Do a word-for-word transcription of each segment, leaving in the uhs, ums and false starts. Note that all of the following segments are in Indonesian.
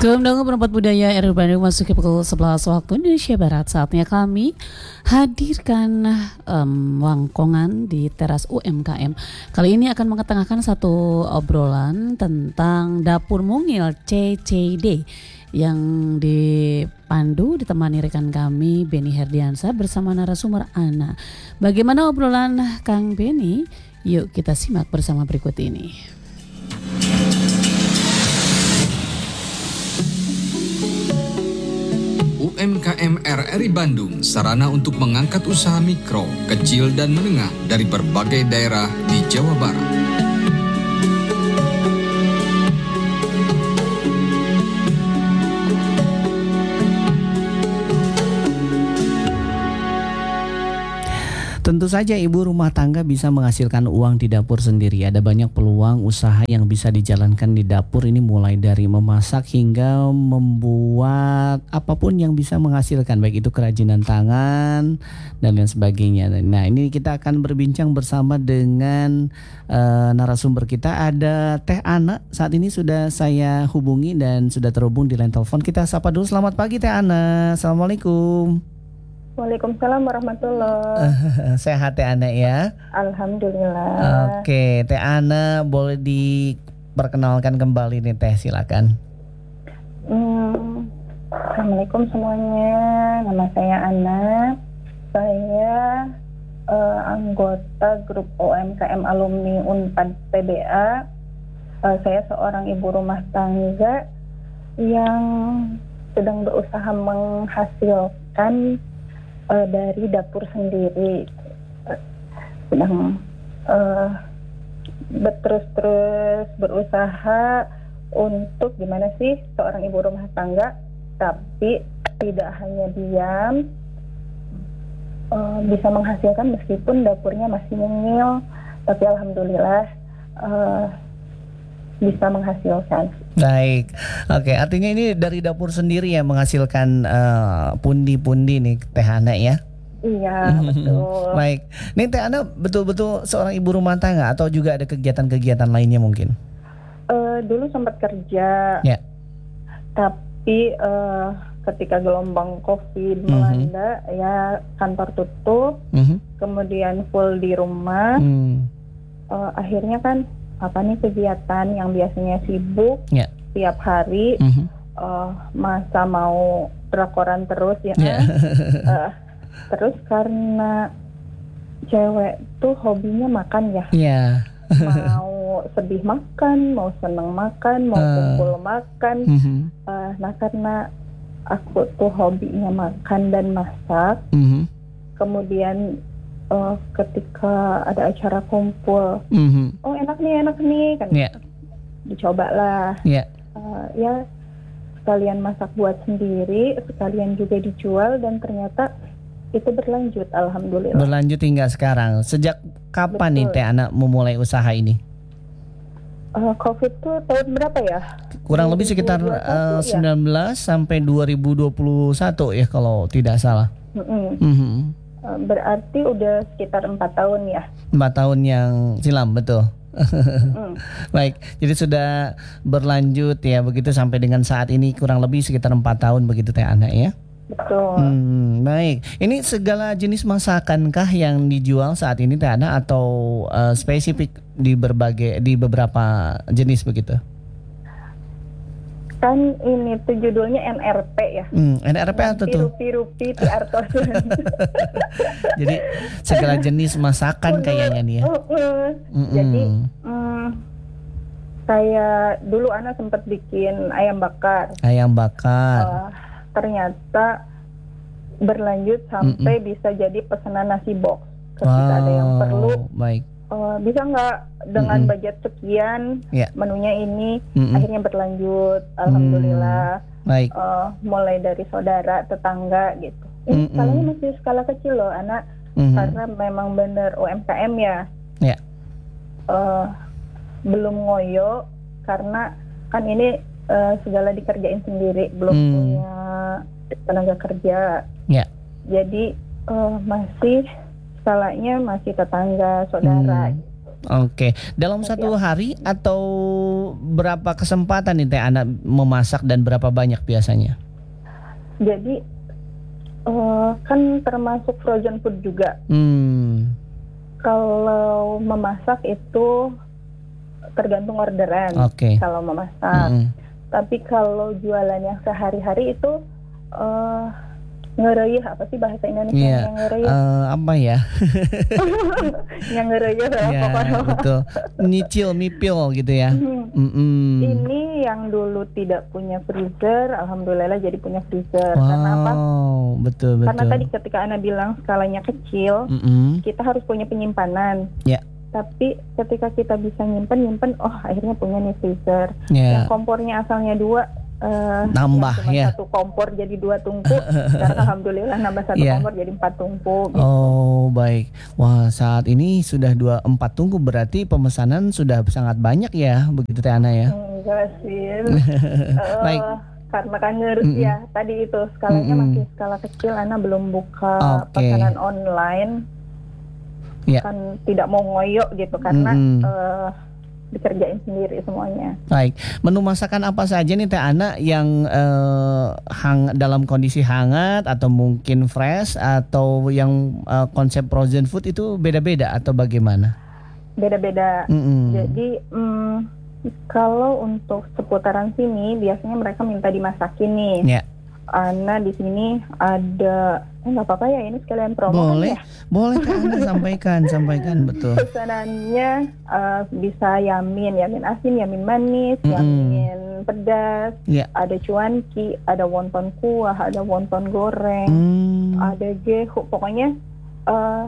Keundangan Perempat Budaya R I Bandung masuk ke pukul sebelas waktu Indonesia Barat. Saatnya kami hadirkan um, wangkongan di teras U M K M. Kali ini akan mengetengahkan satu obrolan tentang dapur mungil C C D yang dipandu ditemani rekan kami Beni Herdiansa bersama narasumber Ana. Bagaimana obrolan Kang Beni? Yuk kita simak bersama berikut ini. U M K M R R I Bandung, sarana untuk mengangkat usaha mikro, kecil, dan menengah dari berbagai daerah di Jawa Barat. Tentu saja ibu rumah tangga bisa menghasilkan uang di dapur sendiri. Ada banyak peluang usaha yang bisa dijalankan di dapur ini, mulai dari memasak hingga membuat apapun yang bisa menghasilkan, baik itu kerajinan tangan dan lain sebagainya. Nah, ini kita akan berbincang bersama dengan uh, narasumber kita. Ada Teh Ana, saat ini sudah saya hubungi dan sudah terhubung di line telepon. Kita sapa dulu. Selamat pagi Teh Ana. Assalamualaikum. Waalaikumsalam warahmatullahi. Sehat Teh Ana ya? Alhamdulillah. Oke, Teh Ana boleh diperkenalkan kembali nih Teh, silakan. Hmm, Assalamualaikum semuanya. Nama saya Ana. Saya uh, anggota grup U M K M alumni Unpad P B A. Uh, saya seorang ibu rumah tangga yang sedang berusaha menghasilkan Uh, dari dapur sendiri, uh, sedang uh, terus-terus berusaha untuk gimana sih seorang ibu rumah tangga, tapi tidak hanya diam, uh, bisa menghasilkan meskipun dapurnya masih mungil, tapi alhamdulillah uh, bisa menghasilkan. Baik, oke. Artinya ini dari dapur sendiri yang menghasilkan uh, pundi-pundi nih Teh Ana ya? Iya, betul. Baik, nih Teh Ana betul-betul seorang ibu rumah tangga atau juga ada kegiatan-kegiatan lainnya mungkin? Uh, dulu sempat kerja, ya. Tapi uh, ketika gelombang COVID mm-hmm. melanda, ya kantor tutup, mm-hmm. kemudian full di rumah. Mm. Uh, akhirnya kan apa nih kegiatan yang biasanya sibuk yeah. tiap hari, mm-hmm. uh, masa mau drakoran terus ya, yeah. uh, terus karena cewek tuh hobinya makan ya, yeah. mau sedih makan, mau seneng makan, mau uh. kumpul makan, mm-hmm. uh, nah karena aku tuh hobinya makan dan masak, mm-hmm. kemudian Uh, ketika ada acara kumpul, mm-hmm. oh enak nih enak nih kan, yeah. dicobalah, yeah. uh, ya sekalian masak buat sendiri, sekalian juga dijual dan ternyata itu berlanjut, alhamdulillah. Berlanjut hingga sekarang. Sejak kapan Betul. nih Teh Ana memulai usaha ini? Uh, Covid tuh tahun berapa ya? Kurang lebih sekitar uh, sembilan belas ya? Sampai dua ribu dua puluh satu ya kalau tidak salah. Mm-hmm. Mm-hmm. Berarti udah sekitar empat tahun ya? Empat tahun yang silam, betul. mm. Baik, jadi sudah berlanjut ya begitu sampai dengan saat ini kurang lebih sekitar empat tahun begitu Teh Ana ya? Betul. Hmm, baik, ini segala jenis masakankah yang dijual saat ini Teh Ana atau uh, spesifik di berbagai di beberapa jenis begitu? Kan ini tuh judulnya N R P ya. Hmm, N R P atau tuh? Rupi-rupi Ti Artos. Jadi segala jenis masakan kayaknya nih ya. Uh, uh. Jadi um, saya dulu anak sempat bikin ayam bakar. Ayam bakar. Uh, ternyata berlanjut sampai Mm-mm. bisa jadi pesanan nasi box. Ketika wow, ada yang perlu. Baik. Uh, bisa nggak dengan Mm-mm. budget sekian, yeah. menunya ini, Mm-mm. akhirnya berlanjut, alhamdulillah. Mm. Baik. Uh, mulai dari saudara, tetangga gitu. Ini Mm-mm. skalanya masih skala kecil loh, anak, Mm-hmm. karena memang benar U M K M ya. Yeah. Uh, belum ngoyo, karena kan ini uh, segala dikerjain sendiri, belum mm. punya tenaga kerja. Yeah. Jadi uh, masih skalanya masih tetangga, saudara. Hmm. Oke, dalam satu hari atau berapa kesempatan nih Teh Ana memasak dan berapa banyak biasanya? Jadi uh, kan termasuk frozen food juga. Hmm. Kalau memasak itu tergantung orderan. Oke. Kalau memasak. Mm-mm. Tapi kalau jualan yang sehari-hari itu uh, ngereyeh, apa sih bahasa Indonesia Iya, yang ngereyeh? eh, apa ya? Yang ngereyeh lah Ya, pokoknya. betul. Nyicil, mipil gitu ya. Hmm. Mm-mm. Ini yang dulu tidak punya freezer, alhamdulillah jadi punya freezer. Wow, Karena apa? betul betul. Karena tadi ketika Ana bilang skalanya kecil, Mm-mm. kita harus punya penyimpanan. Ya. Tapi ketika kita bisa nyimpen, nyimpen, oh akhirnya punya nih freezer. Ya. Yang kompornya asalnya dua, eh, Nambah, yang cuma ya. satu kompor jadi dua tungku. Sekarang alhamdulillah nambah satu Ya. kompor jadi empat tungku. Gitu. Oh baik, wah saat ini sudah dua empat tungku berarti pemesanan sudah sangat banyak ya, begitu Teh Ana ya? Enggak sih. Eh, Baik. Karena kan ngurus Mm-mm. ya tadi itu skalanya Mm-mm. masih skala kecil, Ana belum buka Oke. pesanan online. Ya. Kan tidak mau ngoyo gitu karena Mm-mm. eh, dikerjain sendiri semuanya. Baik, menu masakan apa saja nih Teh Ana yang eh, hang dalam kondisi hangat atau mungkin fresh atau yang eh, konsep frozen food itu beda-beda atau bagaimana? Beda-beda. Mm-mm. Jadi mm, kalau untuk seputaran sini biasanya mereka minta dimasakin nih. Ya. Ana di sini ada, eh, nggak apa-apa ya ini sekalian promo Boleh, kan ya. boleh Teh Ana sampaikan, sampaikan betul. Pesanannya eh, bisa yamin, yamin asin, yamin manis, Mm-mm. yamin pedas, Ya. ada cuanki, ada wonton kuah, ada wonton goreng, Hmm. ada gehu. Pokoknya eh,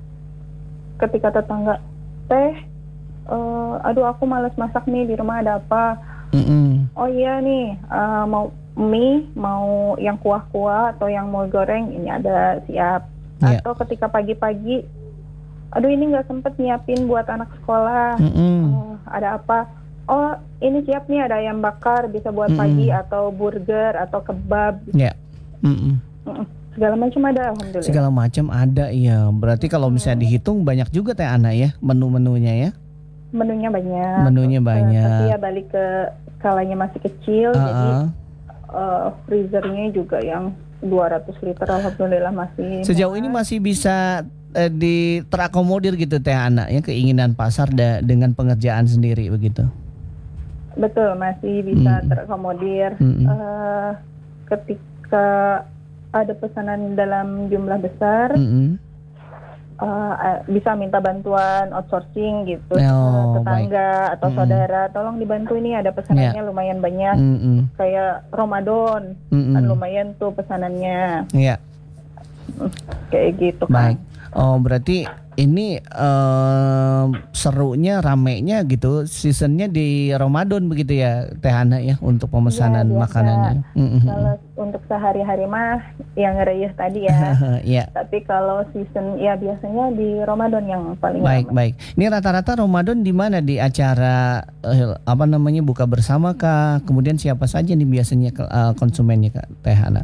ketika tetangga teh, eh, aduh aku malas masak nih di rumah ada apa? Mm-mm. Oh iya nih eh, mau mie, mau yang kuah-kuah atau yang mau goreng ini ada siap. Ya. Atau ketika pagi-pagi, aduh ini nggak sempet nyiapin buat anak sekolah. Mm-mm. Oh, ada apa? Oh ini siap nih ada ayam bakar bisa buat Mm-mm. pagi atau burger atau kebab. Ya. Mm-mm. Mm-mm. Segala macam ada alhamdulillah. Segala macam ada ya. Berarti kalau misalnya dihitung banyak juga Teh Ana ya menu-menunya ya. Menunya banyak. Menunya Eh, banyak. Tapi ya balik ke skalanya masih kecil, jadi Uh-uh. eh, freezernya juga yang dua ratus liter alhamdulillah masih. Sejauh ini masih bisa eh, di terakomodir gitu Teh Ana ya keinginan pasar da- dengan pengerjaan sendiri begitu. Betul, masih bisa Mm. terakomodir. Mm-mm. Eh, ketika ada pesanan dalam jumlah besar, Mm-mm. eh, eh, bisa minta bantuan outsourcing gitu, Oh, eh, tetangga atau Mm-mm. saudara, tolong dibantu ini ada pesanannya lumayan banyak, Mm-mm. kayak Ramadan, Mm-mm. kan lumayan tuh pesanannya, Ya, kayak gitu baik. kan. Oh, berarti ini eh, serunya, ramenya gitu, seasonnya di Ramadan begitu ya Teh Ana ya untuk pemesanan Iya, biasa. makanannya. Mm-mm. Kalau untuk sehari-hari mah yang ngereyeh tadi ya. Ya. Tapi kalau season ya biasanya di Ramadan yang paling Baik, ramai. baik. Ini rata-rata Ramadan di mana, di acara eh, apa namanya buka bersama kah? Kemudian siapa saja nih biasanya ke- eh, konsumennya Kak Teh Ana?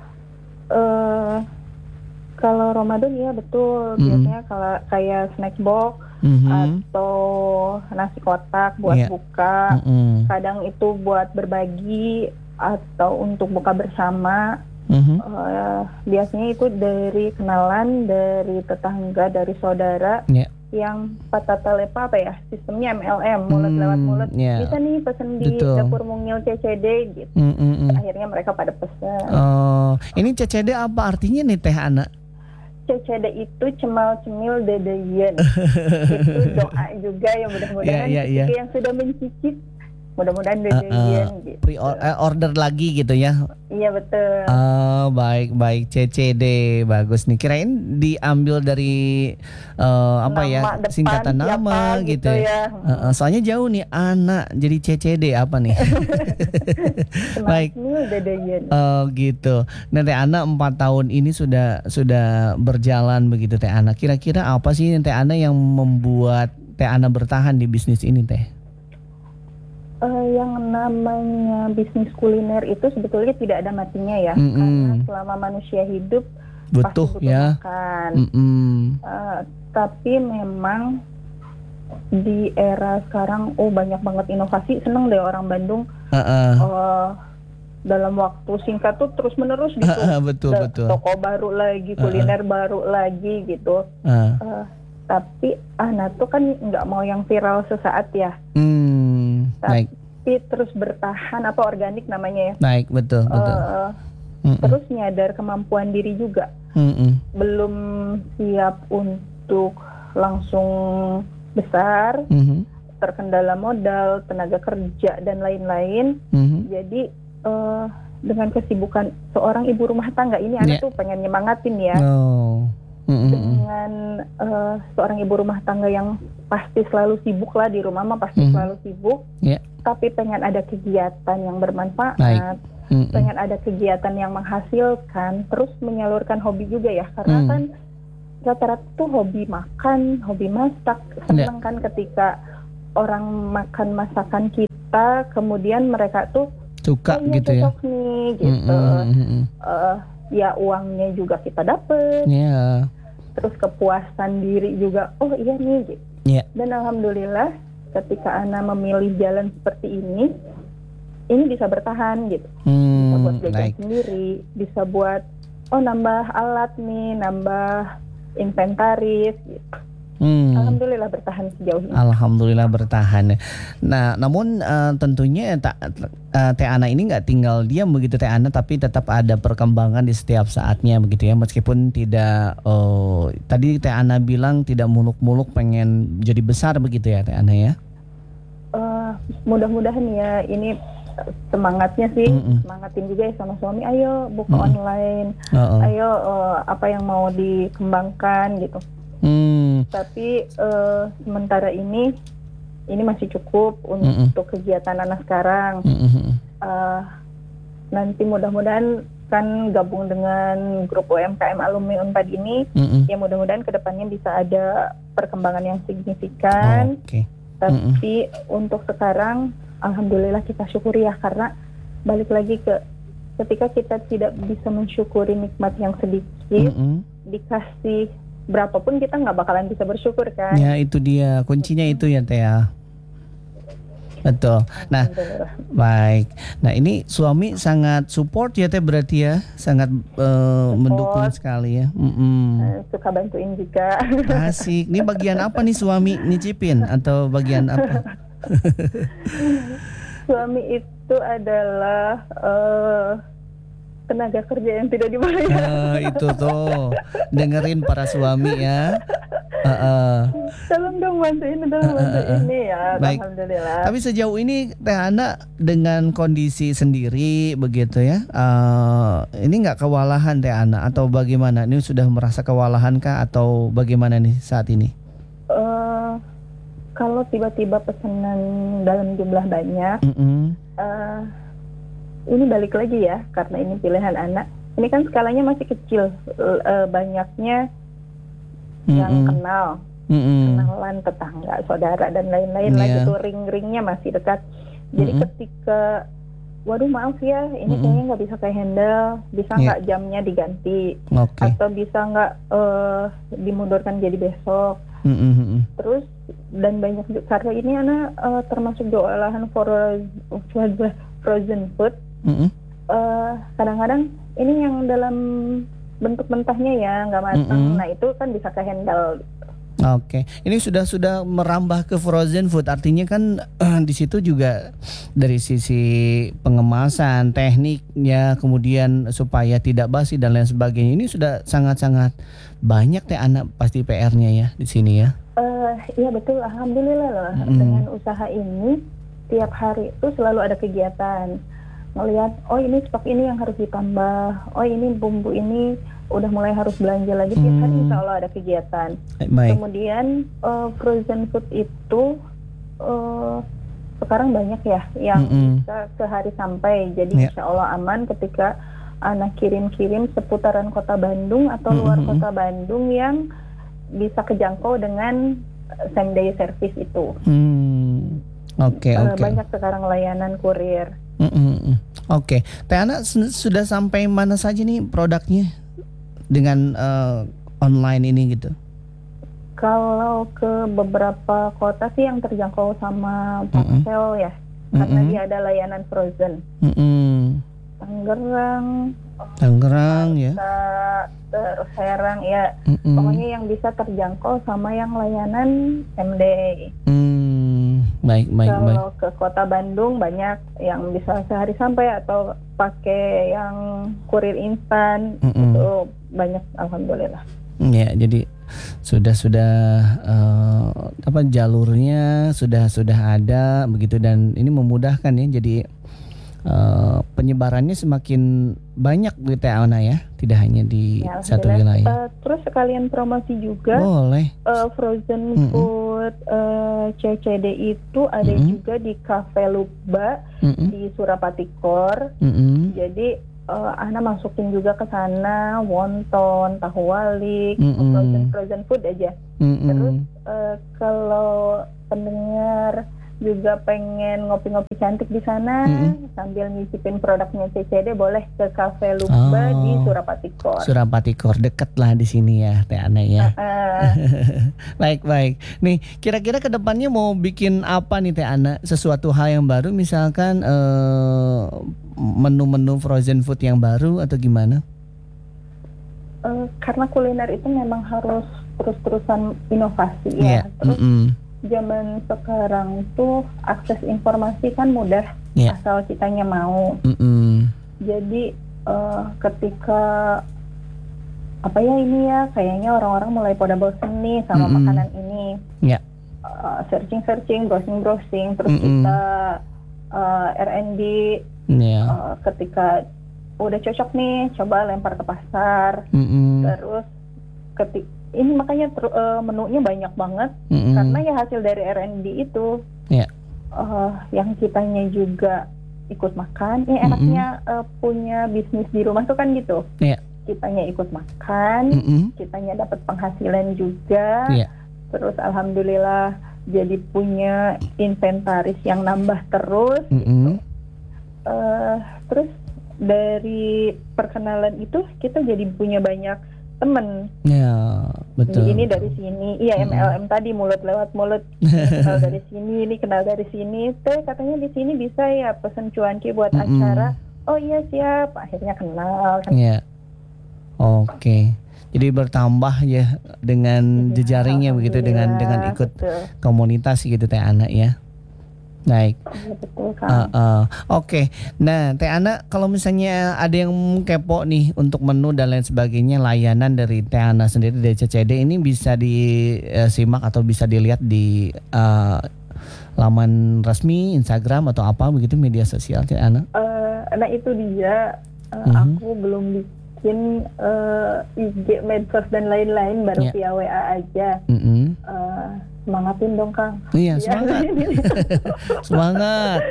Eh, kalau Ramadan ya betul, Mm. biasanya kalau kayak snack box Mhm. atau nasi kotak buat Iya. buka. Mm-mm. Kadang itu buat berbagi atau untuk buka bersama. Mhm. Eh, biasanya itu dari kenalan, dari tetangga, dari saudara. Ya. Yang patatalepa apa ya, sistemnya M L M, mulut Hmm, lewat mulut, ya. bisa nih pesen di Betul. dapur mungil C C D gitu. Mm-mm. Akhirnya mereka pada pesen. Oh, ini C C D apa artinya nih Teh Ana? C C D itu cemal cemil dedeyen. Itu doa juga ya, mudah-mudahan Ya, ya, ya. ketika yang sudah mencicip mudah-mudahan Uh, dedeyen uh, gitu. pre order lagi gitu ya. Iya betul. Oh, baik baik C C D bagus nih. Kirain diambil dari eh, apa Nama ya depan singkatan siapa nama gitu, gitu ya. ya. Eh, eh, soalnya jauh nih anak jadi C C D apa nih? Cemal baik. cemil dedeyen. Oh gitu. Nah Teh Ana empat tahun ini sudah sudah berjalan begitu Teh Ana. Kira-kira apa sih Teh Ana yang membuat Teh Ana bertahan di bisnis ini Teh? Eh, yang namanya bisnis kuliner itu sebetulnya tidak ada matinya ya, Mm-mm. karena selama manusia hidup Butuh pasti butuh ya. makan. Mm-mm. Eh, tapi memang di era sekarang, oh banyak banget inovasi, seneng deh orang Bandung. Uh-uh. Uh, dalam waktu singkat tuh terus menerus gitu. Uh-uh, betul Da- betul. Toko baru lagi, kuliner uh-uh. baru lagi gitu. Uh. Uh, tapi Ana tuh kan nggak mau yang viral sesaat ya. Hmm, tapi baik. terus bertahan, apa organik namanya ya. Baik, betul betul. Uh, Mm-mm. terus nyadar kemampuan diri juga. Mm-mm. Belum siap untuk langsung besar, Mhm. terkendala modal, tenaga kerja dan lain-lain. Mhm. Jadi uh, dengan kesibukan seorang ibu rumah tangga ini, Ana Yeah. tuh pengen nyemangatin ya. Oh. Mhm. Dengan uh, seorang ibu rumah tangga yang pasti selalu sibuk lah di rumah mah pasti Mhm. selalu sibuk. Yeah. Tapi pengen ada kegiatan yang bermanfaat. Baik. Mm-mm. Pengen ada kegiatan yang menghasilkan, terus menyalurkan hobi juga ya, karena Mm. kan rata-rata tuh hobi makan, hobi masak, senang kan ketika orang makan masakan kita, kemudian mereka tuh Suka oh, iya, gitu ya. cocok nih gitu. Mm-mm. Uh, ya uangnya juga kita dapet, Ya. terus kepuasan diri juga, oh iya nih gitu. Ya. Dan alhamdulillah ketika Ana memilih jalan seperti ini, ini bisa bertahan gitu. Bisa buat Hmm, jajan baik. sendiri, bisa buat oh nambah alat nih, nambah inventaris gitu. Hmm. Alhamdulillah bertahan sejauh ini. Alhamdulillah bertahan. Nah, namun uh, tentunya tak uh, Teh Ana ini nggak tinggal diam begitu Teh Ana, tapi tetap ada perkembangan di setiap saatnya begitu ya. Meskipun tidak, uh, tadi Teh Ana bilang tidak muluk-muluk pengen jadi besar begitu ya Teh Ana ya. Uh, mudah-mudahan ya ini semangatnya sih, Mm-mm. semangatin juga ya sama suami. Ayo buka Mm-mm. online, Uh-uh. ayo uh, apa yang mau dikembangkan gitu. Hmm. Tapi uh, sementara ini ini masih cukup untuk Mm-mm. kegiatan anak sekarang. Mm-mm. Uh, nanti mudah-mudahan kan gabung dengan grup U M K M alumni Unpad ini, Mm-mm. ya mudah-mudahan kedepannya bisa ada perkembangan yang signifikan. Oke. Tapi untuk sekarang alhamdulillah kita syukuri ya, karena balik lagi ke ketika kita tidak bisa mensyukuri nikmat yang sedikit, Mm-mm. dikasih berapapun kita nggak bakalan bisa bersyukur kan. Ya itu dia kuncinya itu ya Teh ya. Betul. Nah, Alhamdulillah. baik. Nah ini suami sangat support ya Teh berarti ya, sangat uh, mendukung sekali ya. Mm-mm. Eh, suka bantuin juga. Asik. Ini bagian apa nih suami nyicipin atau bagian apa? Suami itu adalah eh, tenaga kerja yang tidak dibayar. Ah, itu tuh dengerin para suami ya. Uh-uh. Tolong dong bantuin, tolong bantuin ini ya. Baik. Alhamdulillah. Tapi sejauh ini Teh Ana dengan kondisi sendiri begitu ya, uh, ini nggak kewalahan Teh Ana atau bagaimana? Ini sudah merasa kewalahan kah atau bagaimana nih saat ini? Eh, kalau tiba-tiba pesanan dalam jumlah banyak, Mm-mm. eh, ini balik lagi ya, karena ini pilihan anak. Ini kan skalanya masih kecil, eh, banyaknya yang Mm-mm. kenal, Mm-mm. kenalan, tetangga, saudara dan lain-lain lah Iya. gitu, ring-ringnya masih dekat. Jadi Mm-mm. ketika, waduh maaf ya, ini Mm-mm. kayaknya nggak bisa kayak handle, bisa Iya. nggak jamnya diganti, Oke. atau bisa nggak eh, dimundurkan jadi besok. Mm-mm. Terus dan banyak juga, karena ini anak eh, termasuk jualan for frozen food. Mm-mm. Eh, kadang-kadang ini yang dalam bentuk mentahnya ya nggak matang. Mm-mm. Nah itu kan bisa ke handle. Oke, ini sudah sudah merambah ke frozen food, artinya kan eh, di situ juga dari sisi pengemasan, tekniknya, kemudian supaya tidak basi dan lain sebagainya. Ini sudah sangat-sangat banyak Teh Ana pasti P R-nya ya di sini ya. Eh, iya betul, alhamdulillah loh. Mm-mm. Dengan usaha ini tiap hari itu selalu ada kegiatan. Ngelihat, oh ini stok ini yang harus ditambah, oh ini bumbu ini udah mulai harus belanja lagi. Tiap hari Hmm. insya Allah ada kegiatan. Baik. Kemudian eh, frozen food itu eh, sekarang banyak ya yang Mm-mm. bisa sehari sampai. Jadi Ya. insya Allah aman ketika anak kirim-kirim seputaran kota Bandung atau luar Mm-mm. kota Bandung yang bisa kejangkau dengan eh, same day service itu. Hmm. Oke, Eh, oke. Banyak sekarang layanan kurir. Mm-mm. Oke, Teh Ana su- sudah sampai mana saja nih produknya dengan eh, online ini gitu? Kalau ke beberapa kota sih yang terjangkau sama Paksel ya, karena Mm-mm. dia ada layanan frozen. Mm-mm. Tangerang, Tangerang ya. Sa- terus Serang ya. Mm-mm. Pokoknya yang bisa terjangkau sama yang layanan M D. Hmm, baik baik baik. Kalau ke kota Bandung banyak yang bisa sehari sampai atau pakai yang kurir instan. Mm-mm. Itu banyak, alhamdulillah. Ya, jadi sudah sudah eh, apa jalurnya sudah sudah ada begitu, dan ini memudahkan ya. Jadi eh, penyebarannya semakin banyak gitu ya Ana ya, tidak hanya di Ya, satu alhamdulillah. wilayah. Eh, terus sekalian promosi juga. Boleh. eh, frozen Mm-mm. food eh, C C D itu ada Mm-mm. juga di Cafe Lubba Mm-mm. di Surapati Core. Mm-mm. Jadi eh, Ana masukin juga ke sana wonton, tahu walik, Mm-mm. frozen frozen food aja. Mm-mm. Terus eh, kalau pendengar juga pengen ngopi-ngopi cantik di sana Mm-mm. sambil nyicipin produknya C C D, boleh ke Cafe Lubba Oh. di Surapati Core. Surapati Core dekat lah di sini ya Teh Ana ya. Eh, Baik baik. Nih kira-kira kedepannya mau bikin apa nih Teh Ana? Sesuatu hal yang baru, misalkan eh, menu-menu frozen food yang baru atau gimana? eh, karena kuliner itu memang harus terus-terusan inovasi Iya. ya. Terus Mm-mm. zaman sekarang tuh akses informasi kan mudah, Iya. asal kitanya mau. Mm-mm. Jadi eh, ketika apa ya ini ya, kayaknya orang-orang mulai pada bosen nih sama Mm-mm. makanan ini. Iya. Eh, searching-searching, browsing-browsing, terus Mm-mm. kita eh, R and D Iya. eh, ketika udah cocok nih, coba lempar ke pasar. Mm-mm. Terus ketik ini makanya ter- eh, menunya banyak banget. Mm-mm. Karena ya hasil dari R and D itu, Iya. eh, yang kitanya juga ikut makan. Ini enaknya eh, punya bisnis di rumah tuh kan gitu. Iya. Kitanya ikut makan, Mm-mm. kitanya dapat penghasilan juga. Iya. Terus alhamdulillah jadi punya inventaris yang nambah terus. Mm-mm. Eh, terus dari perkenalan itu kita jadi punya banyak temen. Ya, betul. Jadi ini dari sini, iya M L M tadi mulut lewat mulut. Ini kenal dari sini, ini kenal dari sini. Teh katanya di sini bisa ya pesen cuanki buat Mm-mm. acara. Oh iya siap. Akhirnya kenal kan. Ya. Oke. Jadi bertambah ya dengan Iya, jejaringnya begitu, dengan dengan alhamdulillah, ikut betul. komunitas gitu Teh Ana ya. Baik. Iya, betul kan. Uh, uh. Oke, nah Teh Ana, kalau misalnya ada yang kepo nih untuk menu dan lain sebagainya, layanan dari Teh Ana sendiri dari C C D ini bisa disimak atau bisa dilihat di uh, laman resmi Instagram atau apa begitu, media sosial Teh Ana? Eh, nah itu dia, eh, Mhm. aku belum bikin eh, I G, medsos dan lain-lain, baru Ya. via W A aja. Mm-mm. Eh, semangatin dong Kang. Iya, Ya, semangat. Semangat.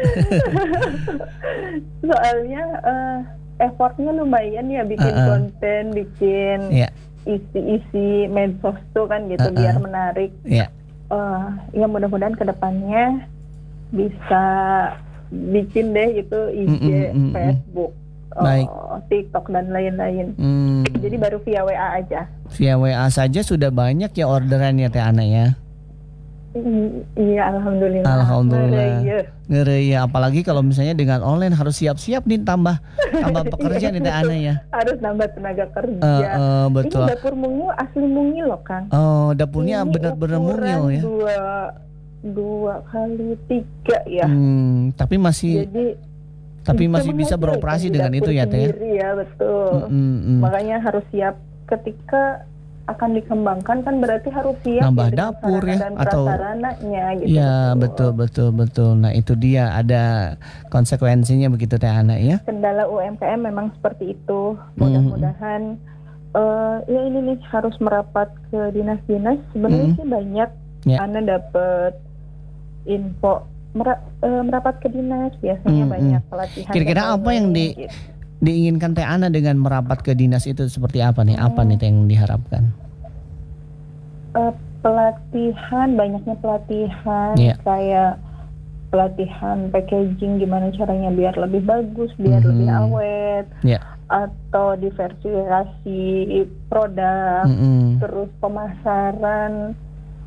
Soalnya eh, effortnya lumayan ya bikin Uh-uh. konten, bikin Iya. isi-isi medsos tuh kan gitu Uh-uh. biar menarik. Iya. Eh, ya mudah-mudahan kedepannya bisa bikin deh itu I G, Mm, mm, mm, mm. Facebook, eh, Baik. TikTok dan lain-lain. Hmm, Jadi baru via W A aja. via W A saja sudah banyak ya orderannya Teh Ana ya. I- Iya alhamdulillah. Alhamdulillah. Ngeri, Ngeri ya, apalagi kalau misalnya dengan online harus siap-siap nih tambah tambah pekerjaan nih Teh Ana ya. Harus nambah tenaga kerja. Eh, eh, betul. Ini dapur mungil asli mungil loh Kang. Oh, dapurnya Ini benar-benar ukuran mungil ya. Dua dua kali tiga ya. Hmm, tapi masih Jadi tapi masih bisa semangat beroperasi di dengan dapur itu ya Teh. sendiri ya betul. Mm, mm, mm. Makanya harus siap ketika akan dikembangkan kan berarti harus siap Nambah ya dengan dapur sarana ya, dan atau- prasarananya gitu. Ya, betul betul betul. Nah, itu dia ada konsekuensinya begitu Teh Ana ya. Kendala U M K M memang seperti itu. Mudah-mudahan eh, ya ini nih harus merapat ke dinas-dinas. Sebenarnya Mm. sih banyak. Ya. Anda dapat info Mera- eh, merapat ke dinas biasanya Mm, banyak pelatihan. Kira-kira dan apa yang lain-lain di- gitu. Diinginkan Teh Ana dengan merapat ke dinas itu seperti apa nih? Apa nih Teh yang diharapkan? Eh, pelatihan, banyaknya pelatihan Iya. kayak pelatihan packaging gimana caranya biar lebih bagus, biar Mhm. lebih awet, Ya. atau diversifikasi produk, Mm-mm. terus pemasaran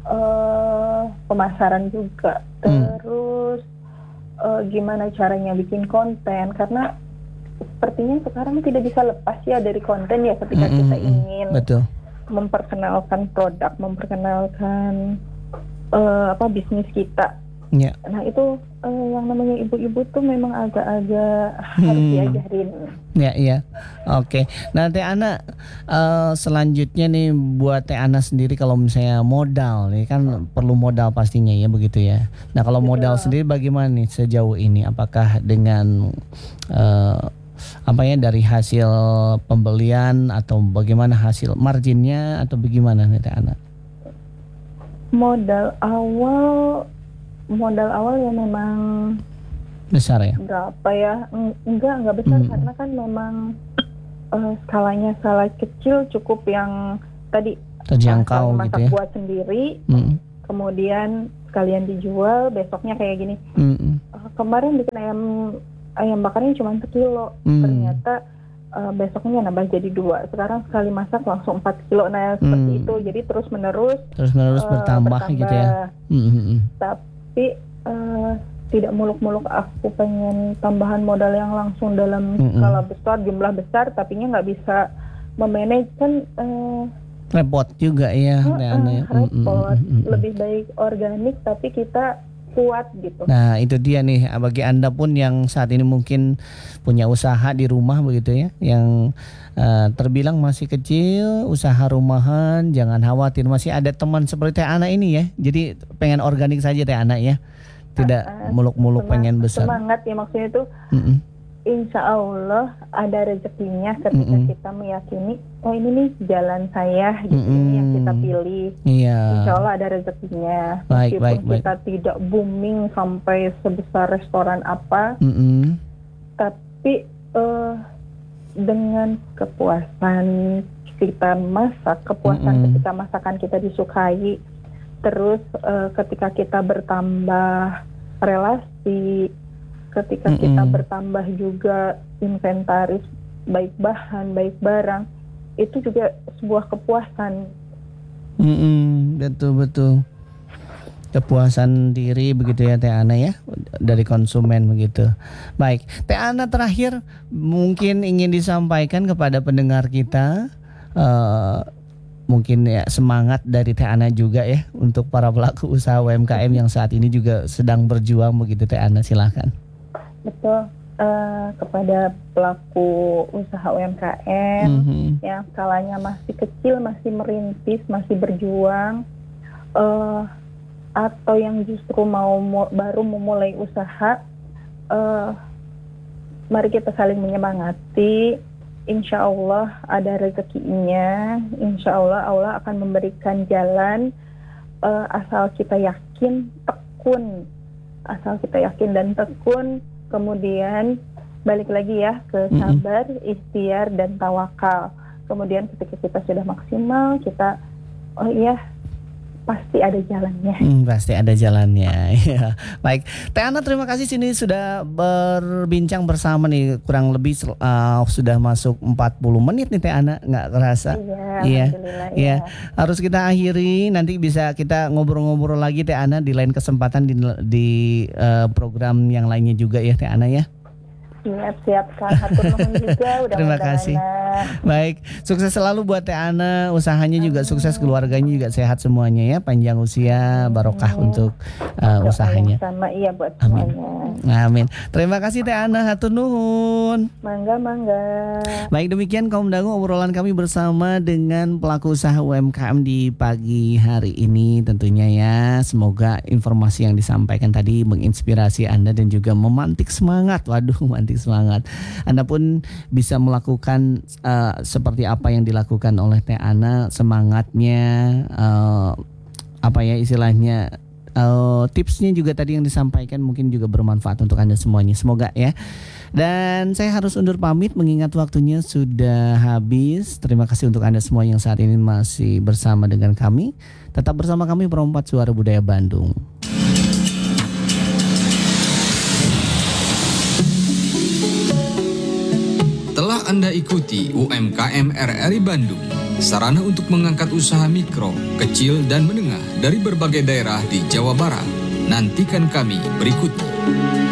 eh, pemasaran juga, Hmm. terus eh, gimana caranya bikin konten, karena sepertinya sekarang tidak bisa lepas ya dari konten ya ketika Mm, kita mm, mm. ingin Betul. memperkenalkan produk, memperkenalkan eh, apa bisnis kita. Ya. Nah itu eh, yang namanya ibu-ibu tuh memang agak-agak harus Hmm. diajarin. Ya, iya. Oke. Nah, Teh Ana, eh, selanjutnya nih buat Teh Ana sendiri kalau misalnya modal nih kan perlu modal pastinya ya begitu ya. Nah, kalau Betul. modal sendiri bagaimana nih sejauh ini? Apakah dengan eh, apa ya dari hasil pembelian atau bagaimana hasil marginnya atau bagaimana nih Teh Ana? Modal awal, modal awal ya memang Besar ya? berapa ya? Eng- Enggak, enggak besar Hmm. karena kan memang eh, skalanya skala kecil cukup yang tadi Terjangkau masak gitu ya? buat sendiri, Mm, kemudian sekalian dijual, besoknya kayak gini. mm, mm, Eh, kemarin bikin ayam ayam bakarnya cuma sekilo, Hmm. ternyata eh, besoknya nambah jadi dua. Sekarang sekali masak langsung empat kilo, nah seperti Hmm. itu. Jadi terus menerus Terus menerus eh, bertambah, gitu ya? Mm, mm, mm. Tapi eh, tidak muluk-muluk aku pengen tambahan modal yang langsung dalam Mm-mm. skala besar, jumlah besar, tapinya nggak bisa memanage kan. eh, Repot juga ya eh, Teh Ana ya? eh, repot. Mm, mm, mm, mm. Lebih baik organik tapi kita kuat gitu. Nah itu dia nih bagi Anda pun yang saat ini mungkin punya usaha di rumah begitu ya, yang eh, terbilang masih kecil, usaha rumahan, jangan khawatir, masih ada teman seperti Teh Ana ini ya. Jadi pengen organik saja Teh Ana ya, tidak Ah, ah. muluk-muluk Semang- pengen besar. Semangat ya, maksudnya itu Mm-mm. insya Allah ada rezekinya ketika Mm-mm. kita meyakini, oh ini nih jalan saya, gitu, ini yang kita Mm-mm. pilih. Iya. Insya Allah ada rezekinya. Baik, Meskipun baik, baik. kita tidak booming sampai sebesar restoran apa, Mm-mm. tapi eh, dengan kepuasan kita masak, kepuasan Mm-mm. ketika masakan kita disukai, terus eh, ketika kita bertambah relasi, ketika kita Mm-mm. bertambah juga inventaris, baik bahan, baik barang, itu juga sebuah kepuasan. Mm-mm. Betul betul. Kepuasan diri begitu ya Teh Ana ya, dari konsumen begitu. Baik, Teh Ana terakhir mungkin ingin disampaikan kepada pendengar kita, eh, mungkin ya semangat dari Teh Ana juga ya untuk para pelaku usaha U M K M yang saat ini juga sedang berjuang begitu Teh Ana, silahkan. Betul. Eh, kepada pelaku usaha U M K M Mhm. yang skalanya masih kecil, masih merintis, masih berjuang, eh, atau yang justru mau mu- baru memulai usaha, eh, mari kita saling menyemangati. Insya Allah ada rezekinya, insya Allah Allah akan memberikan jalan, eh, asal kita yakin, tekun, asal kita yakin dan tekun. Kemudian balik lagi ya ke Mm-mm. sabar, ikhtiar dan tawakal. Kemudian ketika kita sudah maksimal, kita oh iya pasti ada jalannya. Hmm, pasti ada jalannya. Ya. Baik, Teh Ana terima kasih sini sudah berbincang bersama nih, kurang lebih uh, sudah masuk empat puluh menit nih Teh Ana, nggak kerasa. Iya, Iya, alhamdulillah iya. ya. Harus kita akhiri, nanti bisa kita ngobrol-ngobrol lagi Teh Ana di lain kesempatan di, di uh, program yang lainnya juga ya Teh Ana ya. Siap-siap Kang, hatur nuhun juga udah Terima ngundang kasih. Ana. Baik, sukses selalu buat Teh Ana, usahanya juga sukses, keluarganya juga sehat semuanya ya, panjang usia, barokah untuk uh, Doa usahanya. yang sama iya buat Amin. semuanya. Amin. Terima kasih Teh Ana, hatur nuhun. Mangga mangga. Baik, demikian kaum dangu obrolan kami bersama dengan pelaku usaha U M K M di pagi hari ini tentunya ya. Semoga informasi yang disampaikan tadi menginspirasi Anda dan juga memantik semangat. Waduh, memantik semangat. Anda pun bisa melakukan uh, seperti apa yang dilakukan oleh Teh Ana, semangatnya uh, apa ya istilahnya, uh, tipsnya juga tadi yang disampaikan mungkin juga bermanfaat untuk Anda semuanya. Semoga ya. Dan saya harus undur pamit mengingat waktunya sudah habis. Terima kasih untuk Anda semua yang saat ini masih bersama dengan kami. Tetap bersama kami Perompat Suara Budaya Bandung. Telah Anda ikuti U M K M R R I Bandung, sarana untuk mengangkat usaha mikro, kecil, dan menengah dari berbagai daerah di Jawa Barat. Nantikan kami berikutnya.